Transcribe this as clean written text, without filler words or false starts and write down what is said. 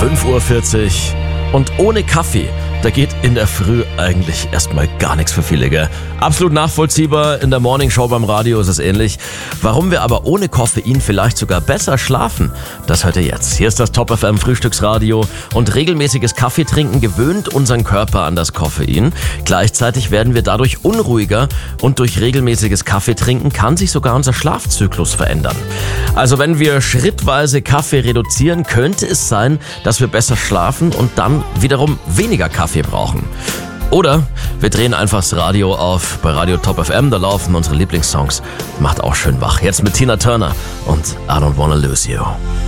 5:40 Uhr und ohne Kaffee, da geht in der Früh eigentlich erstmal gar nichts für viele, gell? Absolut nachvollziehbar, in der Morningshow beim Radio ist es ähnlich. Warum wir aber ohne Koffein vielleicht sogar besser schlafen, das hört ihr jetzt. Hier ist das Top FM Frühstücksradio und regelmäßiges Kaffeetrinken gewöhnt unseren Körper an das Koffein. Gleichzeitig werden wir dadurch unruhiger und durch regelmäßiges Kaffeetrinken kann sich sogar unser Schlafzyklus verändern. Also wenn wir schrittweise Kaffee reduzieren, könnte es sein, dass wir besser schlafen und dann wiederum weniger Kaffee brauchen. Oder wir drehen einfach das Radio auf bei Radio Top FM, da laufen unsere Lieblingssongs. Macht auch schön wach. Jetzt mit Tina Turner und I Don't Wanna Lose You.